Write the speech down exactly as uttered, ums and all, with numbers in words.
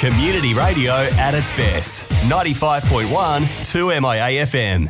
Community radio at its best. ninety-five point one, two M I A F M.